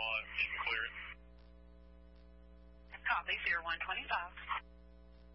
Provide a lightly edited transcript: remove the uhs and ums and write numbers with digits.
on. You can clear it. Copy, Pier 125.